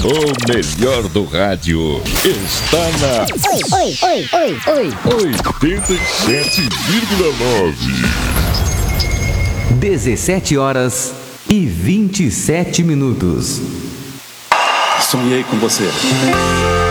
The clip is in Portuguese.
O melhor do rádio está na 87,9. 17h27. Sonhei com você.